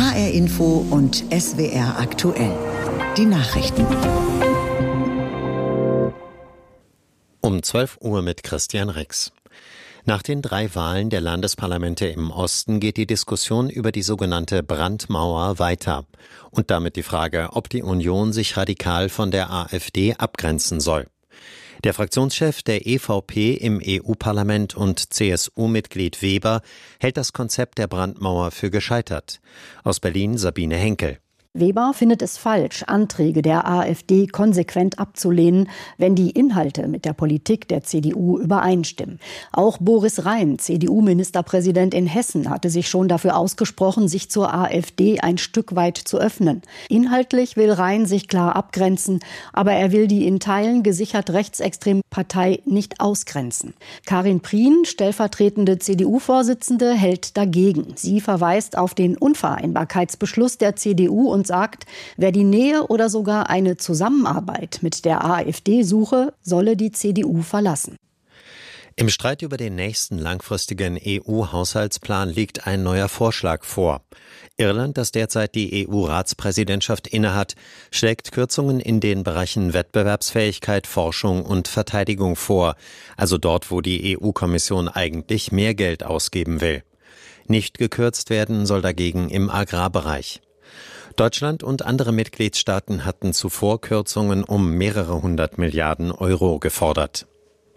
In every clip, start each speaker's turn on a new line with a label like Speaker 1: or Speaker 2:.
Speaker 1: HR Info und SWR aktuell. Die Nachrichten.
Speaker 2: Um 12 Uhr mit Christian Rix. Nach den 3 Wahlen der Landesparlamente im Osten geht die Diskussion über die sogenannte Brandmauer weiter. Und damit die Frage, ob die Union sich radikal von der AfD abgrenzen soll. Der Fraktionschef der EVP im EU-Parlament und CSU-Mitglied Weber hält das Konzept der Brandmauer für gescheitert. Aus Berlin Sabine Henkel.
Speaker 3: Weber findet es falsch, Anträge der AfD konsequent abzulehnen, wenn die Inhalte mit der Politik der CDU übereinstimmen. Auch Boris Rhein, CDU-Ministerpräsident in Hessen, hatte sich schon dafür ausgesprochen, sich zur AfD ein Stück weit zu öffnen. Inhaltlich will Rhein sich klar abgrenzen, aber er will die in Teilen gesichert rechtsextreme Partei nicht ausgrenzen. Karin Prien, stellvertretende CDU-Vorsitzende, hält dagegen. Sie verweist auf den Unvereinbarkeitsbeschluss der CDU und sagt, wer die Nähe oder sogar eine Zusammenarbeit mit der AfD suche, solle die CDU verlassen.
Speaker 2: Im Streit über den nächsten langfristigen EU-Haushaltsplan liegt ein neuer Vorschlag vor. Irland, das derzeit die EU-Ratspräsidentschaft innehat, schlägt Kürzungen in den Bereichen Wettbewerbsfähigkeit, Forschung und Verteidigung vor, also dort, wo die EU-Kommission eigentlich mehr Geld ausgeben will. Nicht gekürzt werden soll dagegen im Agrarbereich. Deutschland und andere Mitgliedstaaten hatten zuvor Kürzungen um mehrere 100 Milliarden Euro gefordert.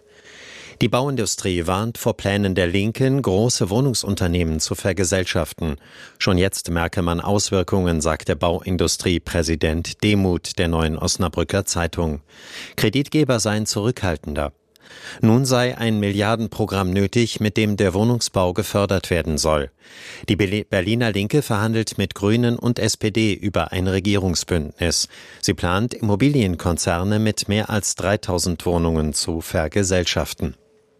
Speaker 2: Die Bauindustrie warnt vor Plänen der Linken, große Wohnungsunternehmen zu vergesellschaften. Schon jetzt merke man Auswirkungen, sagte Bauindustriepräsident Demuth der Neuen Osnabrücker Zeitung. Kreditgeber seien zurückhaltender. Nun sei ein Milliardenprogramm nötig, mit dem der Wohnungsbau gefördert werden soll. Die Berliner Linke verhandelt mit Grünen und SPD über ein Regierungsbündnis. Sie plant, Immobilienkonzerne mit mehr als 3000 Wohnungen zu vergesellschaften.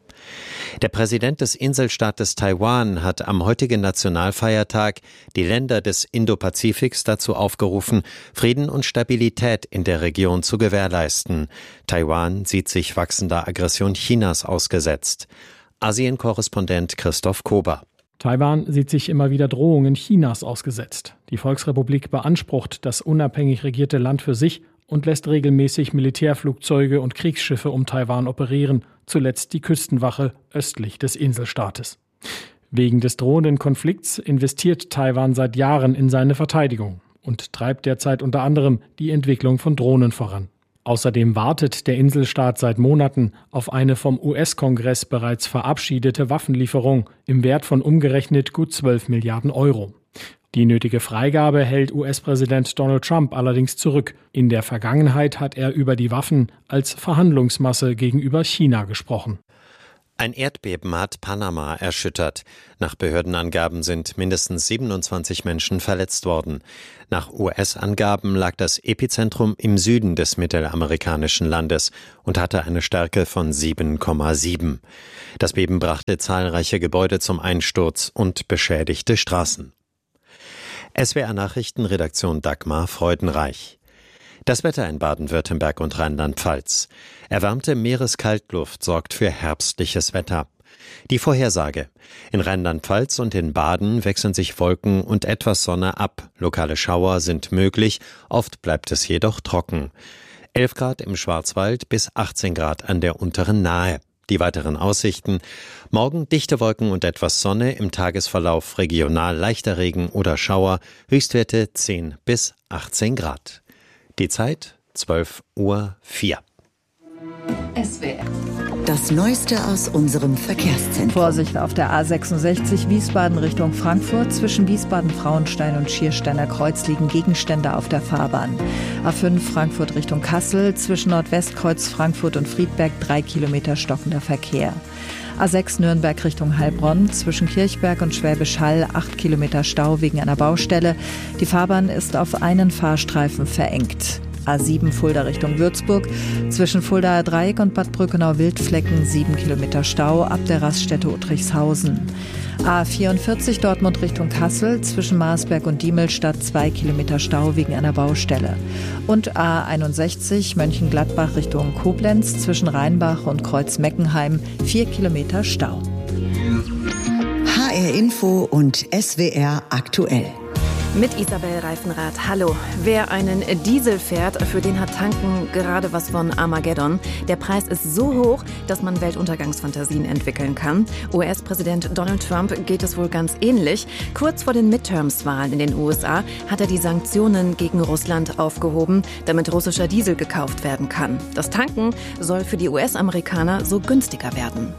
Speaker 2: Der Präsident des Inselstaates Taiwan hat am heutigen Nationalfeiertag die Länder des Indo-Pazifiks dazu aufgerufen, Frieden und Stabilität in der Region zu gewährleisten. Taiwan sieht sich wachsender Aggression Chinas ausgesetzt. Asien-Korrespondent Christoph Kober.
Speaker 4: Taiwan sieht sich immer wieder Drohungen Chinas ausgesetzt. Die Volksrepublik beansprucht das unabhängig regierte Land für sich und lässt regelmäßig Militärflugzeuge und Kriegsschiffe um Taiwan operieren, zuletzt die Küstenwache östlich des Inselstaates. Wegen des drohenden Konflikts investiert Taiwan seit Jahren in seine Verteidigung und treibt derzeit unter anderem die Entwicklung von Drohnen voran. Außerdem wartet der Inselstaat seit Monaten auf eine vom US-Kongress bereits verabschiedete Waffenlieferung im Wert von umgerechnet gut 12 Milliarden Euro. Die nötige Freigabe hält US-Präsident Donald Trump allerdings zurück. In der Vergangenheit hat er über die Waffen als Verhandlungsmasse gegenüber China gesprochen.
Speaker 2: Ein Erdbeben hat Panama erschüttert. Nach Behördenangaben sind mindestens 27 Menschen verletzt worden. Nach US-Angaben lag das Epizentrum im Süden des mittelamerikanischen Landes und hatte eine Stärke von 7,7. Das Beben brachte zahlreiche Gebäude zum Einsturz und beschädigte Straßen. SWR Nachrichtenredaktion Dagmar Freudenreich. Das Wetter in Baden-Württemberg und Rheinland-Pfalz. Erwärmte Meereskaltluft sorgt für herbstliches Wetter. Die Vorhersage. In Rheinland-Pfalz und in Baden wechseln sich Wolken und etwas Sonne ab. Lokale Schauer sind möglich, oft bleibt es jedoch trocken. 11 Grad im Schwarzwald bis 18 Grad an der unteren Nahe. Die weiteren Aussichten: Morgen dichte Wolken und etwas Sonne, im Tagesverlauf regional leichter Regen oder Schauer, Höchstwerte 10 bis 18 Grad. Die Zeit 12:04 Uhr.
Speaker 1: SWR. Das Neueste aus unserem Verkehrszentrum.
Speaker 5: Vorsicht auf der A66 Wiesbaden Richtung Frankfurt. Zwischen Wiesbaden-Frauenstein und Schiersteiner Kreuz liegen Gegenstände auf der Fahrbahn. A5 Frankfurt Richtung Kassel. Zwischen Nordwestkreuz Frankfurt und Friedberg 3 Kilometer stockender Verkehr. A6 Nürnberg Richtung Heilbronn. Zwischen Kirchberg und Schwäbisch Hall 8 Kilometer Stau wegen einer Baustelle. Die Fahrbahn ist auf einen Fahrstreifen verengt. A7 Fulda Richtung Würzburg. Zwischen Fuldaer Dreieck und Bad Brückenau-Wildflecken 7 Kilometer Stau ab der Raststätte Uttrichshausen. A44 Dortmund Richtung Kassel. Zwischen Marsberg und Diemelstadt 2 Kilometer Stau wegen einer Baustelle. Und A61 Mönchengladbach Richtung Koblenz. Zwischen Rheinbach und Kreuz-Meckenheim 4 Kilometer Stau.
Speaker 1: HR Info und SWR aktuell.
Speaker 6: Mit Isabel Reifenrath. Hallo. Wer einen Diesel fährt, für den hat Tanken gerade was von Armageddon. Der Preis ist so hoch, dass man Weltuntergangsfantasien entwickeln kann. US-Präsident Donald Trump geht es wohl ganz ähnlich. Kurz vor den Midterms-Wahlen in den USA hat er die Sanktionen gegen Russland aufgehoben, damit russischer Diesel gekauft werden kann. Das Tanken soll für die US-Amerikaner so günstiger werden.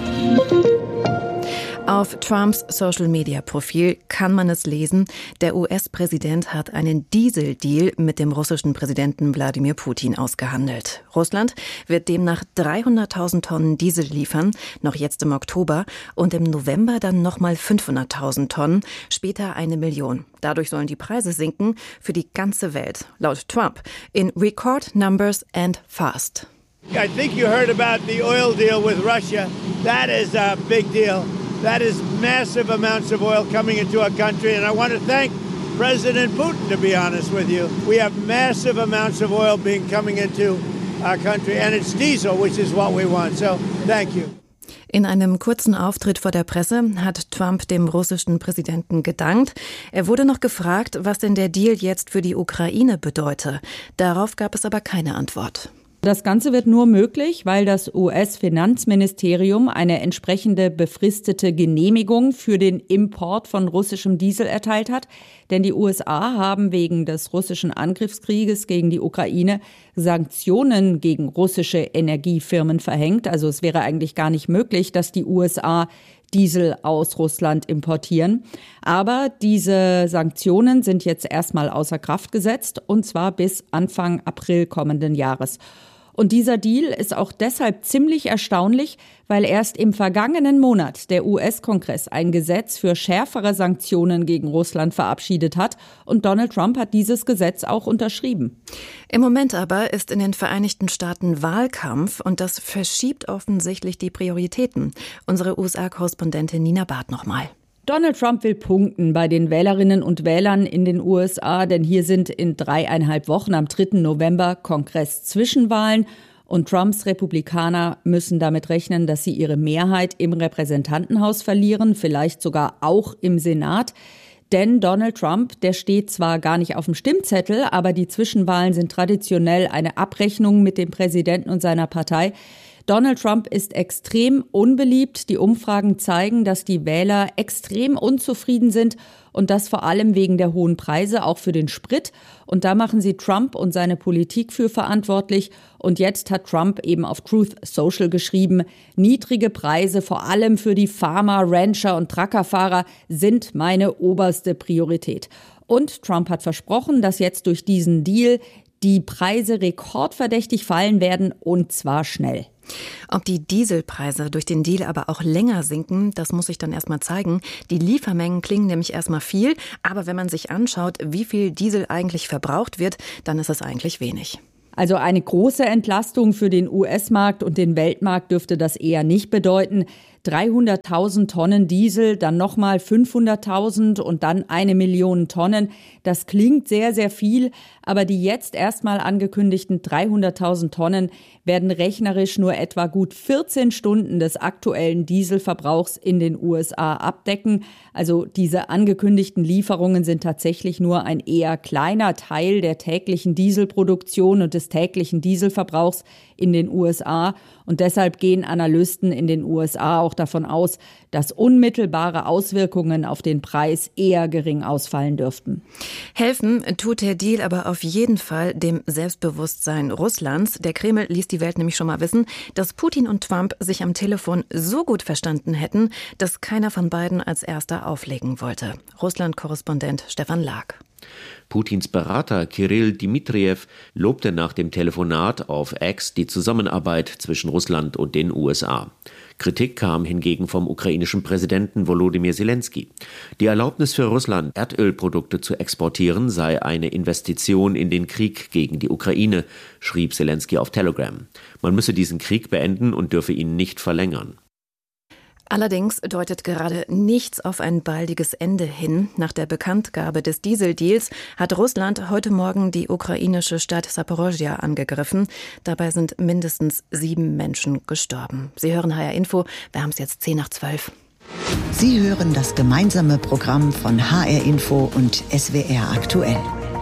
Speaker 6: Auf Trumps Social-Media-Profil kann man es lesen, der US-Präsident hat einen Diesel-Deal mit dem russischen Präsidenten Wladimir Putin ausgehandelt. Russland wird demnach 300.000 Tonnen Diesel liefern, noch jetzt im Oktober, und im November dann nochmal 500.000 Tonnen, später 1 Million. Dadurch sollen die Preise sinken für die ganze Welt, laut Trump, in record numbers and fast.
Speaker 7: I think you heard about the oil deal with Russia. That is a big deal. That is massive amounts of oil coming into our country, and I want to thank President Putin, to be honest with you. We have massive amounts of oil coming into our country, and it's diesel, which is what we want. So, thank you.
Speaker 6: In einem kurzen Auftritt vor der Presse hat Trump dem russischen Präsidenten gedankt. Er wurde noch gefragt, was denn der Deal jetzt für die Ukraine bedeute. Darauf gab es aber keine Antwort.
Speaker 8: Das Ganze wird nur möglich, weil das US-Finanzministerium eine entsprechende befristete Genehmigung für den Import von russischem Diesel erteilt hat. Denn die USA haben wegen des russischen Angriffskrieges gegen die Ukraine Sanktionen gegen russische Energiefirmen verhängt. Also es wäre eigentlich gar nicht möglich, dass die USA Diesel aus Russland importieren. Aber diese Sanktionen sind jetzt erstmal außer Kraft gesetzt, und zwar bis Anfang April kommenden Jahres. Und dieser Deal ist auch deshalb ziemlich erstaunlich, weil erst im vergangenen Monat der US-Kongress ein Gesetz für schärfere Sanktionen gegen Russland verabschiedet hat. Und Donald Trump hat dieses Gesetz auch unterschrieben.
Speaker 6: Im Moment aber ist in den Vereinigten Staaten Wahlkampf, und das verschiebt offensichtlich die Prioritäten. Unsere USA-Korrespondentin Nina Barth nochmal.
Speaker 8: Donald Trump will punkten bei den Wählerinnen und Wählern in den USA, denn hier sind in 3,5 Wochen am 3. November Kongress-Zwischenwahlen. Und Trumps Republikaner müssen damit rechnen, dass sie ihre Mehrheit im Repräsentantenhaus verlieren, vielleicht sogar auch im Senat. Denn Donald Trump, der steht zwar gar nicht auf dem Stimmzettel, aber die Zwischenwahlen sind traditionell eine Abrechnung mit dem Präsidenten und seiner Partei. Donald Trump ist extrem unbeliebt. Die Umfragen zeigen, dass die Wähler extrem unzufrieden sind, und das vor allem wegen der hohen Preise, auch für den Sprit. Und da machen sie Trump und seine Politik für verantwortlich. Und jetzt hat Trump eben auf Truth Social geschrieben, niedrige Preise, vor allem für die Farmer, Rancher und Truckerfahrer, sind meine oberste Priorität. Und Trump hat versprochen, dass jetzt durch diesen Deal die Preise rekordverdächtig fallen werden, und zwar schnell.
Speaker 6: Ob die Dieselpreise durch den Deal aber auch länger sinken, das muss sich dann erstmal zeigen. Die Liefermengen klingen nämlich erstmal viel, aber wenn man sich anschaut, wie viel Diesel eigentlich verbraucht wird, dann ist es eigentlich wenig.
Speaker 8: Also eine große Entlastung für den US-Markt und den Weltmarkt dürfte das eher nicht bedeuten. 300.000 Tonnen Diesel, dann nochmal 500.000 und dann 1 Million Tonnen. Das klingt sehr, sehr viel, aber die jetzt erstmal angekündigten 300.000 Tonnen werden rechnerisch nur etwa gut 14 Stunden des aktuellen Dieselverbrauchs in den USA abdecken. Also diese angekündigten Lieferungen sind tatsächlich nur ein eher kleiner Teil der täglichen Dieselproduktion und des täglichen Dieselverbrauchs in den USA. Und deshalb gehen Analysten in den USA auch davon aus, dass unmittelbare Auswirkungen auf den Preis eher gering ausfallen dürften.
Speaker 6: Helfen tut der Deal aber auf jeden Fall dem Selbstbewusstsein Russlands. Der Kreml ließ die Welt nämlich schon mal wissen, dass Putin und Trump sich am Telefon so gut verstanden hätten, dass keiner von beiden als erster auflegen wollte. Russland-Korrespondent Stefan Lag.
Speaker 9: Putins Berater Kirill Dmitrijew lobte nach dem Telefonat auf X die Zusammenarbeit zwischen Russland und den USA. Kritik kam hingegen vom ukrainischen Präsidenten Volodymyr Zelensky. Die Erlaubnis für Russland, Erdölprodukte zu exportieren, sei eine Investition in den Krieg gegen die Ukraine, schrieb Zelensky auf Telegram. Man müsse diesen Krieg beenden und dürfe ihn nicht verlängern.
Speaker 6: Allerdings deutet gerade nichts auf ein baldiges Ende hin. Nach der Bekanntgabe des Dieseldeals hat Russland heute Morgen die ukrainische Stadt Saporoschja angegriffen. Dabei sind mindestens 7 Menschen gestorben. Sie hören HR Info, wir haben es jetzt 10 nach 12.
Speaker 1: Sie hören das gemeinsame Programm von HR Info und SWR aktuell.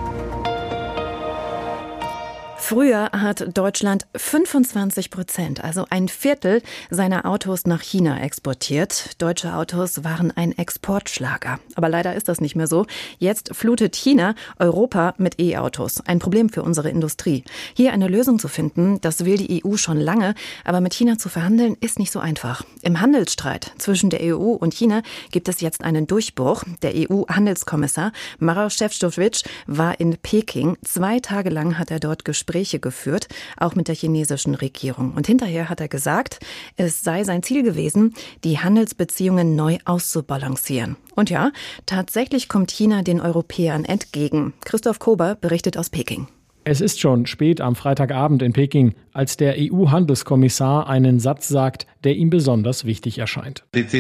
Speaker 6: Früher hat Deutschland 25%, also ein Viertel seiner Autos nach China exportiert. Deutsche Autos waren ein Exportschlager. Aber leider ist das nicht mehr so. Jetzt flutet China Europa mit E-Autos. Ein Problem für unsere Industrie. Hier eine Lösung zu finden, das will die EU schon lange. Aber mit China zu verhandeln, ist nicht so einfach. Im Handelsstreit zwischen der EU und China gibt es jetzt einen Durchbruch. Der EU-Handelskommissar Maroš Šefčovič war in Peking. 2 Tage lang hat er dort Gespräche geführt, auch mit der chinesischen Regierung. Und hinterher hat er gesagt, es sei sein Ziel gewesen, die Handelsbeziehungen neu auszubalancieren. Und ja, tatsächlich kommt China den Europäern entgegen. Christoph Kober berichtet aus Peking.
Speaker 4: Es ist schon spät am Freitagabend in Peking, als der EU-Handelskommissar einen Satz sagt, der ihm besonders wichtig erscheint.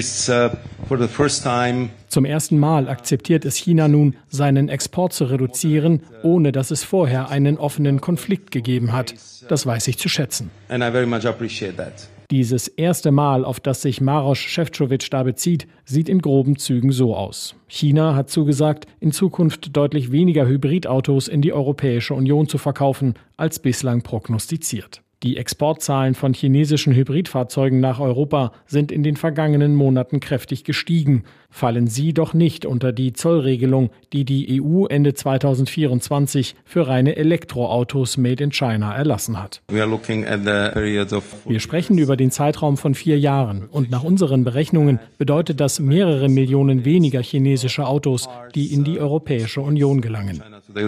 Speaker 4: Zum ersten Mal akzeptiert es China nun, seinen Export zu reduzieren, ohne dass es vorher einen offenen Konflikt gegeben hat. Das weiß ich zu schätzen. Dieses erste Mal, auf das sich Maroš Šefčovič da bezieht, sieht in groben Zügen so aus. China hat zugesagt, in Zukunft deutlich weniger Hybridautos in die Europäische Union zu verkaufen, als bislang prognostiziert. Die Exportzahlen von chinesischen Hybridfahrzeugen nach Europa sind in den vergangenen Monaten kräftig gestiegen. Fallen sie doch nicht unter die Zollregelung, die die EU Ende 2024 für reine Elektroautos made in China erlassen hat. Wir sprechen über den Zeitraum von 4 Jahren und nach unseren Berechnungen bedeutet das mehrere Millionen weniger chinesische Autos, die in die Europäische Union gelangen,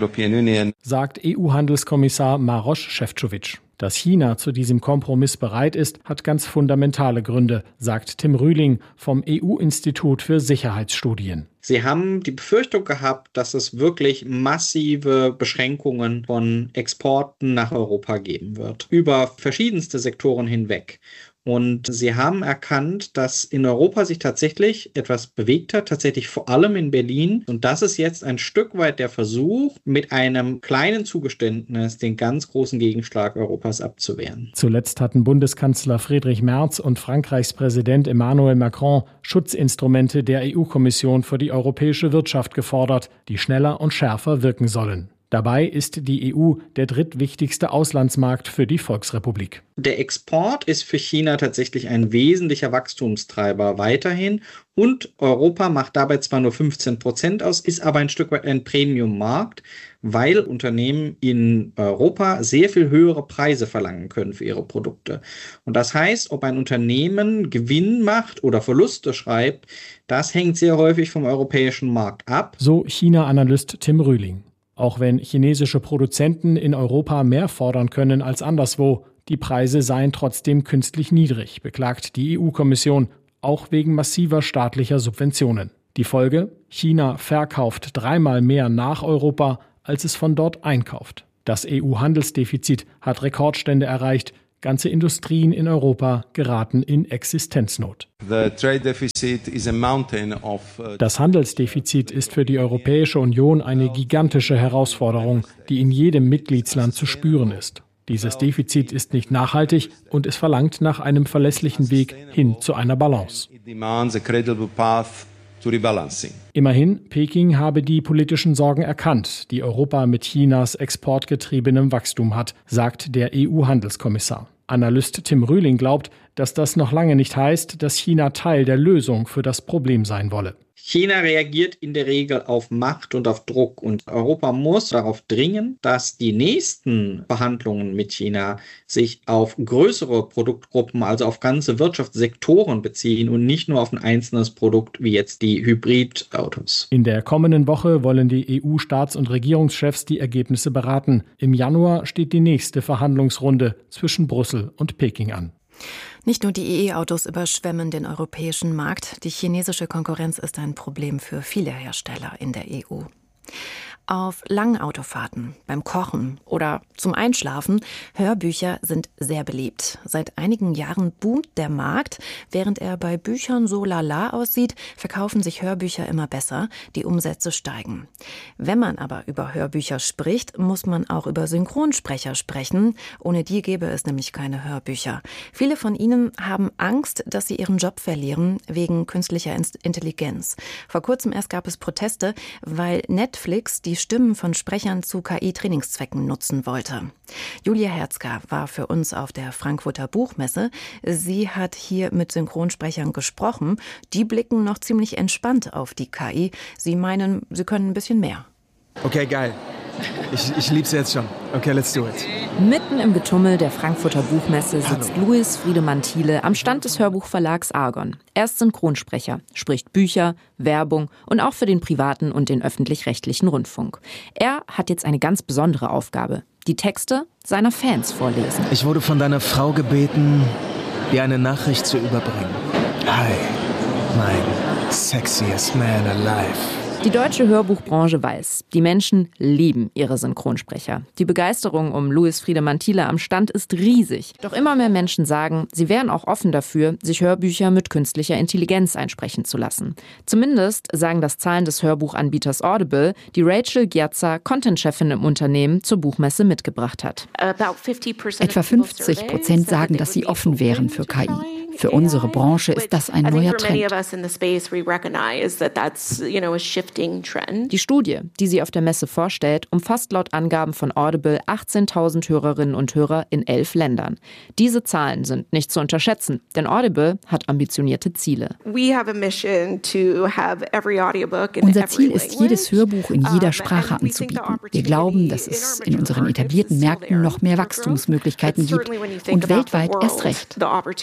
Speaker 4: sagt EU-Handelskommissar Maroš Šefčovič. Dass China zu diesem Kompromiss bereit ist, hat ganz fundamentale Gründe, sagt Tim Rühling vom EU-Institut für Sicherheitsstudien.
Speaker 10: Sie haben die Befürchtung gehabt, dass es wirklich massive Beschränkungen von Exporten nach Europa geben wird, über verschiedenste Sektoren hinweg. Und sie haben erkannt, dass in Europa sich tatsächlich etwas bewegt hat, tatsächlich vor allem in Berlin. Und das ist jetzt ein Stück weit der Versuch, mit einem kleinen Zugeständnis den ganz großen Gegenschlag Europas abzuwehren.
Speaker 4: Zuletzt hatten Bundeskanzler Friedrich Merz und Frankreichs Präsident Emmanuel Macron Schutzinstrumente der EU-Kommission für die europäische Wirtschaft gefordert, die schneller und schärfer wirken sollen. Dabei ist die EU der drittwichtigste Auslandsmarkt für die Volksrepublik.
Speaker 10: Der Export ist für China tatsächlich ein wesentlicher Wachstumstreiber weiterhin. Und Europa macht dabei zwar nur 15% aus, ist aber ein Stück weit ein Premium-Markt, weil Unternehmen in Europa sehr viel höhere Preise verlangen können für ihre Produkte. Und das heißt, ob ein Unternehmen Gewinn macht oder Verluste schreibt, das hängt sehr häufig vom europäischen Markt ab.
Speaker 4: So China-Analyst Tim Rühling. Auch wenn chinesische Produzenten in Europa mehr fordern können als anderswo, die Preise seien trotzdem künstlich niedrig, beklagt die EU-Kommission, auch wegen massiver staatlicher Subventionen. Die Folge? China verkauft 3-mal mehr nach Europa, als es von dort einkauft. Das EU-Handelsdefizit hat Rekordstände erreicht. Ganze Industrien in Europa geraten in Existenznot. Das Handelsdefizit ist für die Europäische Union eine gigantische Herausforderung, die in jedem Mitgliedsland zu spüren ist. Dieses Defizit ist nicht nachhaltig und es verlangt nach einem verlässlichen Weg hin zu einer Balance. Immerhin, Peking habe die politischen Sorgen erkannt, die Europa mit Chinas exportgetriebenem Wachstum hat, sagt der EU-Handelskommissar. Analyst Tim Rühling glaubt, dass das noch lange nicht heißt, dass China Teil der Lösung für das Problem sein wolle.
Speaker 10: China reagiert in der Regel auf Macht und auf Druck und Europa muss darauf dringen, dass die nächsten Verhandlungen mit China sich auf größere Produktgruppen, also auf ganze Wirtschaftssektoren beziehen und nicht nur auf ein einzelnes Produkt wie jetzt die Hybridautos.
Speaker 4: In der kommenden Woche wollen die EU-Staats- und Regierungschefs die Ergebnisse beraten. Im Januar steht die nächste Verhandlungsrunde zwischen Brüssel und Peking an.
Speaker 6: Nicht nur die E-Autos überschwemmen den europäischen Markt. Die chinesische Konkurrenz ist ein Problem für viele Hersteller in der EU. Auf langen Autofahrten, beim Kochen oder zum Einschlafen, Hörbücher sind sehr beliebt. Seit einigen Jahren boomt der Markt. Während er bei Büchern so lala aussieht, verkaufen sich Hörbücher immer besser, die Umsätze steigen. Wenn man aber über Hörbücher spricht, muss man auch über Synchronsprecher sprechen. Ohne die gäbe es nämlich keine Hörbücher. Viele von ihnen haben Angst, dass sie ihren Job verlieren wegen künstlicher Intelligenz. Vor kurzem erst gab es Proteste, weil Netflix die Stimmen von Sprechern zu KI-Trainingszwecken nutzen wollte. Julia Herzka war für uns auf der Frankfurter Buchmesse. Sie hat hier mit Synchronsprechern gesprochen. Die blicken noch ziemlich entspannt auf die KI. Sie meinen, sie können ein bisschen mehr.
Speaker 11: Okay, geil. Ich lieb's jetzt schon. Okay, let's do it.
Speaker 12: Mitten im Getummel der Frankfurter Buchmesse sitzt Louis Friedemann Thiele am Stand des Hörbuchverlags Argon. Er ist Synchronsprecher, spricht Bücher, Werbung und auch für den privaten und den öffentlich-rechtlichen Rundfunk. Er hat jetzt eine ganz besondere Aufgabe: die Texte seiner Fans vorlesen.
Speaker 11: Ich wurde von deiner Frau gebeten, dir eine Nachricht zu überbringen. Hi, mein sexiest man alive.
Speaker 12: Die deutsche Hörbuchbranche weiß, die Menschen lieben ihre Synchronsprecher. Die Begeisterung um Louis Friedemann Thiele am Stand ist riesig. Doch immer mehr Menschen sagen, sie wären auch offen dafür, sich Hörbücher mit künstlicher Intelligenz einsprechen zu lassen. Zumindest sagen das Zahlen des Hörbuchanbieters Audible, die Rachel Gierza, Content-Chefin im Unternehmen, zur Buchmesse mitgebracht hat.
Speaker 13: Etwa 50% sagen, dass sie offen wären für KI. Für unsere Branche ist das ein neuer Trend.
Speaker 12: Die Studie, die sie auf der Messe vorstellt, umfasst laut Angaben von Audible 18.000 Hörerinnen und Hörer in 11 Ländern. Diese Zahlen sind nicht zu unterschätzen, denn Audible hat ambitionierte Ziele.
Speaker 13: Unser Ziel ist, jedes Hörbuch in jeder Sprache anzubieten. Wir glauben, dass es in unseren etablierten Märkten noch mehr Wachstumsmöglichkeiten gibt und weltweit erst recht.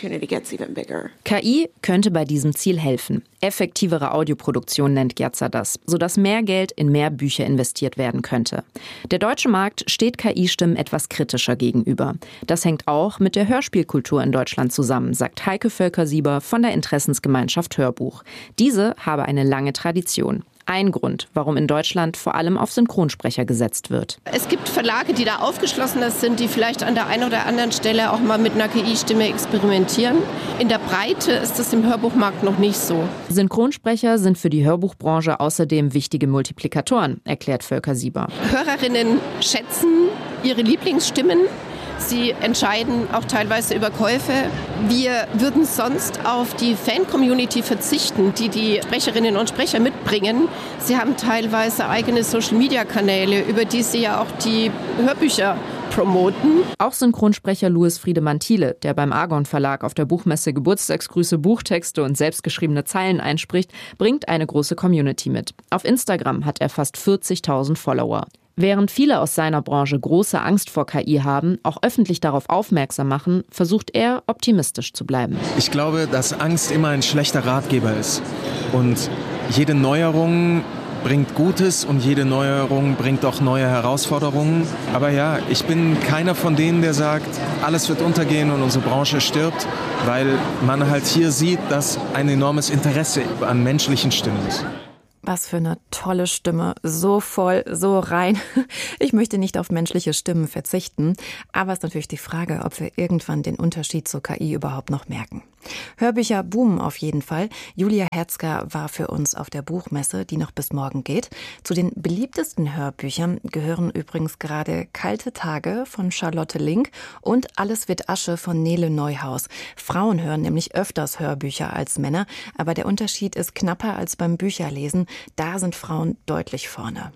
Speaker 12: KI könnte bei diesem Ziel helfen. Effektivere Audioproduktion nennt Gierza das, sodass mehr Geld in mehr Bücher investiert werden könnte. Der deutsche Markt steht KI-Stimmen etwas kritischer gegenüber. Das hängt auch mit der Hörspielkultur in Deutschland zusammen, sagt Heike Völker-Sieber von der Interessensgemeinschaft Hörbuch. Diese habe eine lange Tradition. Ein Grund, warum in Deutschland vor allem auf Synchronsprecher gesetzt wird.
Speaker 14: Es gibt Verlage, die da aufgeschlossener sind, die vielleicht an der einen oder anderen Stelle auch mal mit einer KI-Stimme experimentieren. In der Breite ist das im Hörbuchmarkt noch nicht so.
Speaker 12: Synchronsprecher sind für die Hörbuchbranche außerdem wichtige Multiplikatoren, erklärt Völker-Sieber.
Speaker 14: Hörerinnen schätzen ihre Lieblingsstimmen. Sie entscheiden auch teilweise über Käufe. Wir würden sonst auf die Fan-Community verzichten, die die Sprecherinnen und Sprecher mitbringen. Sie haben teilweise eigene Social-Media-Kanäle, über die sie ja auch die Hörbücher promoten.
Speaker 12: Auch Synchronsprecher Louis Friedemann Thiele, der beim Argon Verlag auf der Buchmesse Geburtstagsgrüße, Buchtexte und selbstgeschriebene Zeilen einspricht, bringt eine große Community mit. Auf Instagram hat er fast 40.000 Follower. Während viele aus seiner Branche große Angst vor KI haben, auch öffentlich darauf aufmerksam machen, versucht er, optimistisch zu bleiben.
Speaker 11: Ich glaube, dass Angst immer ein schlechter Ratgeber ist. Und jede Neuerung bringt Gutes und jede Neuerung bringt auch neue Herausforderungen. Aber ja, ich bin keiner von denen, der sagt, alles wird untergehen und unsere Branche stirbt, weil man halt hier sieht, dass ein enormes Interesse an menschlichen Stimmen ist.
Speaker 6: Was für eine tolle Stimme, so voll, so rein. Ich möchte nicht auf menschliche Stimmen verzichten, aber es ist natürlich die Frage, ob wir irgendwann den Unterschied zur KI überhaupt noch merken. Hörbücher boomen auf jeden Fall. Julia Herzka war für uns auf der Buchmesse, die noch bis morgen geht. Zu den beliebtesten Hörbüchern gehören übrigens gerade Kalte Tage von Charlotte Link und Alles wird Asche von Nele Neuhaus. Frauen hören nämlich öfters Hörbücher als Männer, aber der Unterschied ist knapper als beim Bücherlesen. Da sind Frauen deutlich vorne.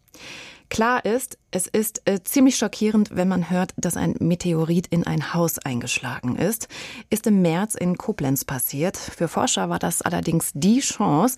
Speaker 6: Klar ist, es ist ziemlich schockierend, wenn man hört, dass ein Meteorit in ein Haus eingeschlagen ist. Ist im März in Koblenz passiert. Für Forscher war das allerdings die Chance,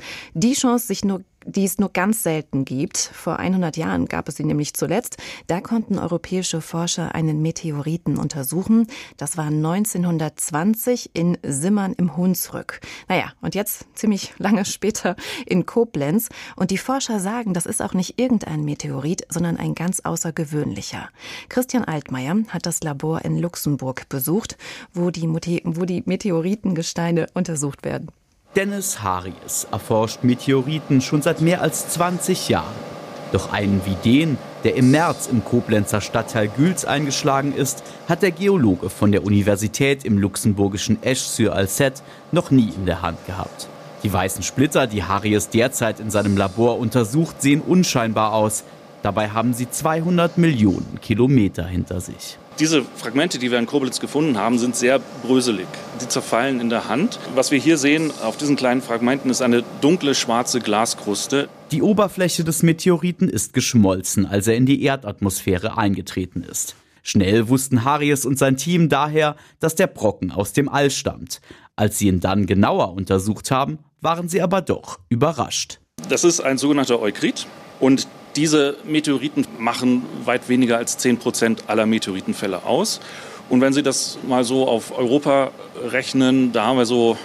Speaker 6: die es nur ganz selten gibt. Vor 100 Jahren gab es sie nämlich zuletzt. Da konnten europäische Forscher einen Meteoriten untersuchen. Das war 1920 in Simmern im Hunsrück. Naja, und jetzt ziemlich lange später in Koblenz. Und die Forscher sagen, das ist auch nicht irgendein Meteorit, sondern ein ganz außergewöhnlicher. Christian Altmaier hat das Labor in Luxemburg besucht, wo die Meteoritengesteine untersucht werden.
Speaker 15: Dennis Haries erforscht Meteoriten schon seit mehr als 20 Jahren. Doch einen wie den, der im März im Koblenzer Stadtteil Güls eingeschlagen ist, hat der Geologe von der Universität im luxemburgischen Esch-sur-Alzette noch nie in der Hand gehabt. Die weißen Splitter, die Harries derzeit in seinem Labor untersucht, sehen unscheinbar aus. Dabei haben sie 200 Millionen Kilometer hinter sich.
Speaker 16: Diese Fragmente, die wir in Koblenz gefunden haben, sind sehr bröselig. Sie zerfallen in der Hand. Was wir hier sehen auf diesen kleinen Fragmenten ist eine dunkle schwarze Glaskruste.
Speaker 15: Die Oberfläche des Meteoriten ist geschmolzen, als er in die Erdatmosphäre eingetreten ist. Schnell wussten Harries und sein Team daher, dass der Brocken aus dem All stammt. Als sie ihn dann genauer untersucht haben, waren sie aber doch überrascht.
Speaker 16: Das ist ein sogenannter Eukrit und diese Meteoriten machen weit weniger als 10% aller Meteoritenfälle aus. Und wenn Sie das mal so auf Europa rechnen, da haben wir so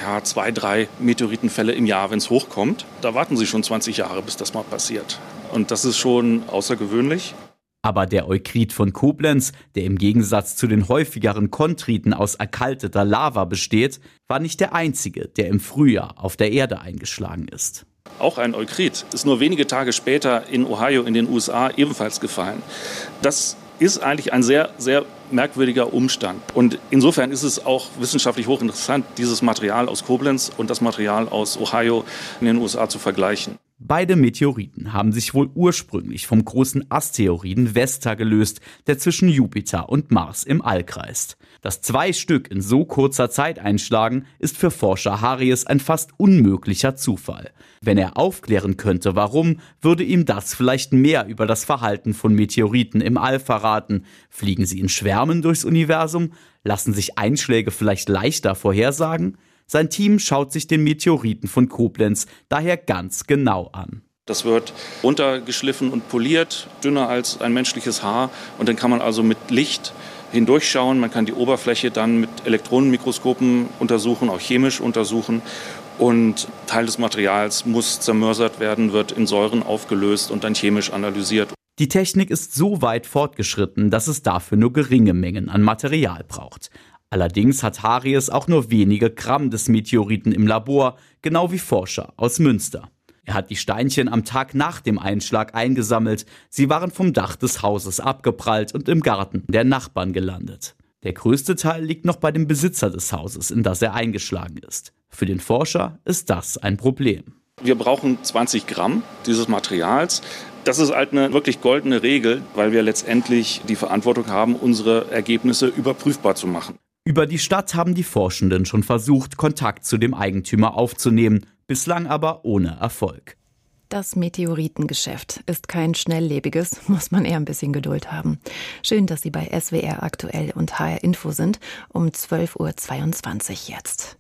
Speaker 16: 2-3 Meteoritenfälle im Jahr, wenn es hochkommt. Da warten Sie schon 20 Jahre, bis das mal passiert. Und das ist schon außergewöhnlich.
Speaker 15: Aber der Eukrit von Koblenz, der im Gegensatz zu den häufigeren Chondriten aus erkalteter Lava besteht, war nicht der einzige, der im Frühjahr auf der Erde eingeschlagen ist.
Speaker 16: Auch ein Eukrit ist nur wenige Tage später in Ohio in den USA ebenfalls gefallen. Das ist eigentlich ein sehr, sehr merkwürdiger Umstand. Und insofern ist es auch wissenschaftlich hochinteressant, dieses Material aus Koblenz und das Material aus Ohio in den USA zu vergleichen.
Speaker 15: Beide Meteoriten haben sich wohl ursprünglich vom großen Asteroiden Vesta gelöst, der zwischen Jupiter und Mars im All kreist. Dass 2 Stück in so kurzer Zeit einschlagen, ist für Forscher Harries ein fast unmöglicher Zufall. Wenn er aufklären könnte, warum, würde ihm das vielleicht mehr über das Verhalten von Meteoriten im All verraten. Fliegen sie in Schwärmen durchs Universum? Lassen sich Einschläge vielleicht leichter vorhersagen? Sein Team schaut sich den Meteoriten von Koblenz daher ganz genau an.
Speaker 16: Das wird runtergeschliffen und poliert, dünner als ein menschliches Haar. Und dann kann man also mit Licht hindurchschauen. Man kann die Oberfläche dann mit Elektronenmikroskopen untersuchen, auch chemisch untersuchen. Und Teil des Materials muss zermörsert werden, wird in Säuren aufgelöst und dann chemisch analysiert.
Speaker 15: Die Technik ist so weit fortgeschritten, dass es dafür nur geringe Mengen an Material braucht. Allerdings hat Harries auch nur wenige Gramm des Meteoriten im Labor, genau wie Forscher aus Münster. Er hat die Steinchen am Tag nach dem Einschlag eingesammelt. Sie waren vom Dach des Hauses abgeprallt und im Garten der Nachbarn gelandet. Der größte Teil liegt noch bei dem Besitzer des Hauses, in das er eingeschlagen ist. Für den Forscher ist das ein Problem.
Speaker 16: Wir brauchen 20 Gramm dieses Materials. Das ist halt eine wirklich goldene Regel, weil wir letztendlich die Verantwortung haben, unsere Ergebnisse überprüfbar zu machen.
Speaker 15: Über die Stadt haben die Forschenden schon versucht, Kontakt zu dem Eigentümer aufzunehmen, bislang aber ohne Erfolg.
Speaker 6: Das Meteoritengeschäft ist kein schnelllebiges, muss man eher ein bisschen Geduld haben. Schön, dass Sie bei SWR Aktuell und HR Info sind, um 12:22 Uhr jetzt.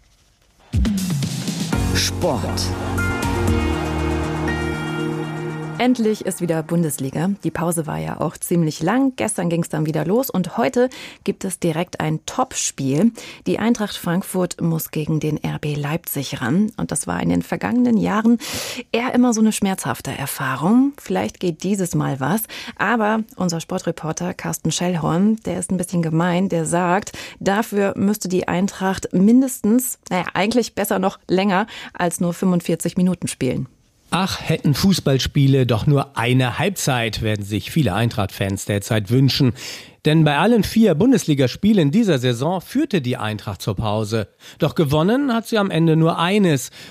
Speaker 1: Sport.
Speaker 6: Endlich ist wieder Bundesliga. Die Pause war ja auch ziemlich lang. Gestern ging es dann wieder los und heute gibt es direkt ein Topspiel. Die Eintracht Frankfurt muss gegen den RB Leipzig ran. Und das war in den vergangenen Jahren eher immer so eine schmerzhafte Erfahrung. Vielleicht geht dieses Mal was. Aber unser Sportreporter Carsten Schellhorn, der ist ein bisschen gemein, der sagt, dafür müsste die Eintracht mindestens, eigentlich besser noch länger als nur 45 Minuten spielen.
Speaker 17: Ach, hätten Fußballspiele doch nur eine Halbzeit, werden sich viele Eintracht-Fans derzeit wünschen. Denn bei allen 4 Bundesligaspielen dieser Saison führte die Eintracht zur Pause. Doch gewonnen hat sie am Ende nur eines.